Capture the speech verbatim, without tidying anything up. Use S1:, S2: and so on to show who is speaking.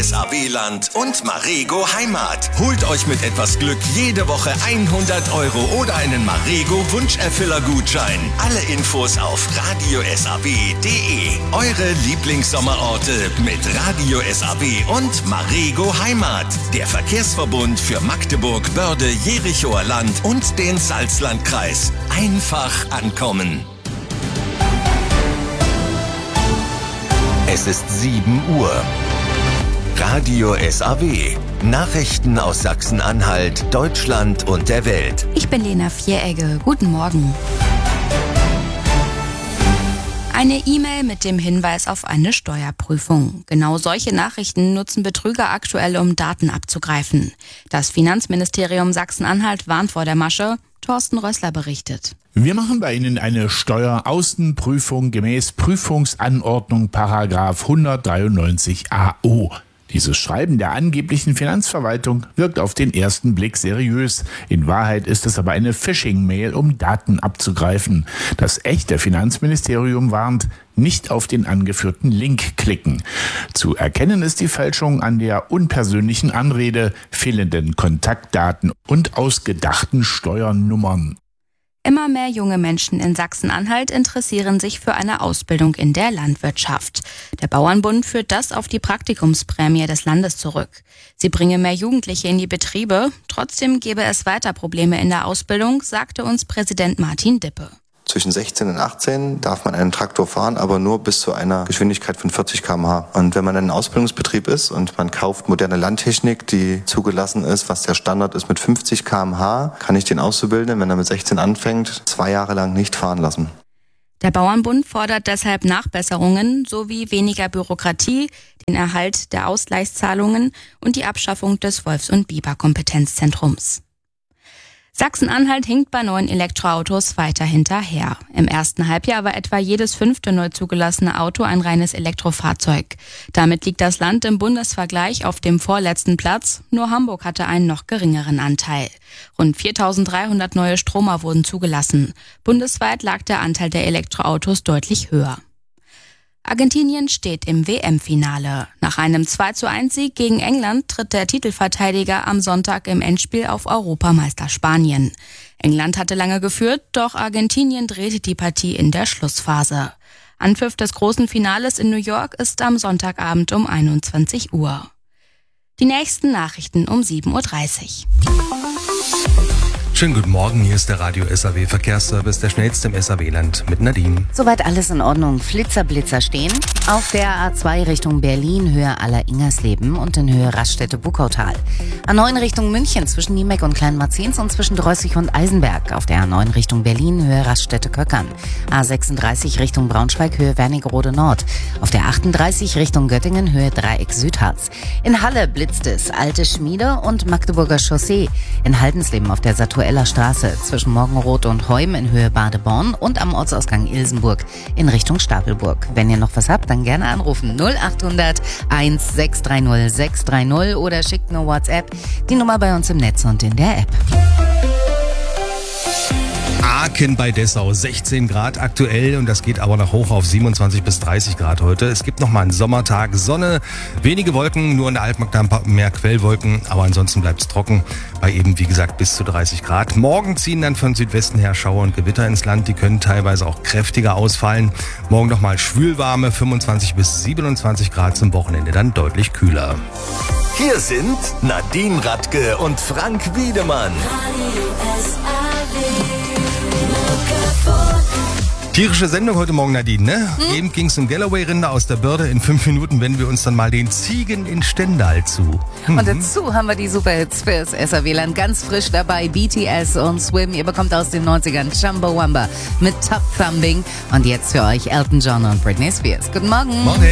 S1: S A W-Land und Marego Heimat. Holt euch mit etwas Glück jede Woche hundert Euro oder einen Marego Wunscherfüller-Gutschein. Alle Infos auf radio s a w punkt d e. Eure Lieblingssommerorte mit Radio S A W und Marego Heimat. Der Verkehrsverbund für Magdeburg, Börde, Jerichoer Land und den Salzlandkreis. Einfach ankommen. Es ist sieben Uhr. Radio S A W. Nachrichten aus Sachsen-Anhalt, Deutschland und der Welt.
S2: Ich bin Lena Vieregge. Guten Morgen. Eine E-Mail mit dem Hinweis auf eine Steuerprüfung. Genau solche Nachrichten nutzen Betrüger aktuell, um Daten abzugreifen. Das Finanzministerium Sachsen-Anhalt warnt vor der Masche. Thorsten Rössler berichtet.
S3: Wir machen bei Ihnen eine Steueraußenprüfung gemäß Prüfungsanordnung Paragraph hundertdreiundneunzig a o. Dieses Schreiben der angeblichen Finanzverwaltung wirkt auf den ersten Blick seriös. In Wahrheit ist es aber eine Phishing-Mail, um Daten abzugreifen. Das echte Finanzministerium warnt, nicht auf den angeführten Link klicken. Zu erkennen ist die Fälschung an der unpersönlichen Anrede, fehlenden Kontaktdaten und ausgedachten Steuernummern.
S2: Immer mehr junge Menschen in Sachsen-Anhalt interessieren sich für eine Ausbildung in der Landwirtschaft. Der Bauernbund führt das auf die Praktikumsprämie des Landes zurück. Sie bringe mehr Jugendliche in die Betriebe. Trotzdem gäbe es weiter Probleme in der Ausbildung, sagte uns Präsident Martin Dippe.
S4: Zwischen sechzehn und achtzehn darf man einen Traktor fahren, aber nur bis zu einer Geschwindigkeit von vierzig Kilometer pro Stunde. Und wenn man in einem Ausbildungsbetrieb ist und man kauft moderne Landtechnik, die zugelassen ist, was der Standard ist mit fünfzig Kilometer pro Stunde, kann ich den Auszubildenden, wenn er mit sechzehn anfängt, zwei Jahre lang nicht fahren lassen.
S2: Der Bauernbund fordert deshalb Nachbesserungen sowie weniger Bürokratie, den Erhalt der Ausgleichszahlungen und die Abschaffung des Wolfs- und Biber-Kompetenzzentrums. Sachsen-Anhalt hinkt bei neuen Elektroautos weiter hinterher. Im ersten Halbjahr war etwa jedes fünfte neu zugelassene Auto ein reines Elektrofahrzeug. Damit liegt das Land im Bundesvergleich auf dem vorletzten Platz. Nur Hamburg hatte einen noch geringeren Anteil. Rund viertausenddreihundert neue Stromer wurden zugelassen. Bundesweit lag der Anteil der Elektroautos deutlich höher. Argentinien steht im W M-Finale. Nach einem zwei zu eins Sieg gegen England tritt der Titelverteidiger am Sonntag im Endspiel auf Europameister Spanien. England hatte lange geführt, doch Argentinien drehte die Partie in der Schlussphase. Anpfiff des großen Finales in New York ist am Sonntagabend um einundzwanzig Uhr. Die nächsten Nachrichten um sieben Uhr dreißig.
S5: Schönen guten Morgen, hier ist der Radio S A W Verkehrsservice, der schnellste im S A W-Land mit Nadine.
S6: Soweit alles in Ordnung. Flitzer, Blitzer stehen. Auf der A zwei Richtung Berlin, Höhe Aller-Ingersleben und in Höhe Raststätte-Buckautal. A neun Richtung München zwischen Niemeck und Kleinmarzens und zwischen Dreußig und Eisenberg. Auf der A neun Richtung Berlin, Höhe Raststätte-Köckern. A sechsunddreißig Richtung Braunschweig, Höhe Wernigerode Nord. Auf der achtunddreißig Richtung Göttingen, Höhe Dreieck Südharz. In Halle blitzt es, Alte Schmiede und Magdeburger Chaussee. In Haldensleben auf der Saturella Straße zwischen Morgenroth und Heum in Höhe Badeborn und am Ortsausgang Ilsenburg in Richtung Stapelburg. Wenn ihr noch was habt, dann gerne anrufen null achthundert eins sechs drei null sechs drei null oder schickt eine WhatsApp. Die Nummer bei uns im Netz und in der App.
S5: Aachen bei Dessau, sechzehn Grad aktuell und das geht aber noch hoch auf siebenundzwanzig bis dreißig Grad heute. Es gibt noch mal einen Sommertag, Sonne, wenige Wolken, nur in der Altmark ein paar mehr Quellwolken, aber ansonsten bleibt es trocken bei eben, wie gesagt, bis zu dreißig Grad. Morgen ziehen dann von Südwesten her Schauer und Gewitter ins Land, die können teilweise auch kräftiger ausfallen. Morgen noch mal schwülwarme fünfundzwanzig bis siebenundzwanzig Grad, zum Wochenende dann deutlich kühler.
S1: Hier sind Nadine Radke und Frank Wiedemann.
S5: Tierische Sendung heute Morgen, Nadine, ne? Hm? Eben ging es um Galloway-Rinder aus der Börde. In fünf Minuten wenden wir uns dann mal den Ziegen in Stendal zu.
S6: Mhm. Und dazu haben wir die Superhits fürs S A W-Land. Ganz frisch dabei B T S und Swim. Ihr bekommt aus den neunzigern Chumbawamba mit Top Thumbing. Und jetzt für euch Elton John und Britney Spears. Guten Morgen.
S5: Morgen.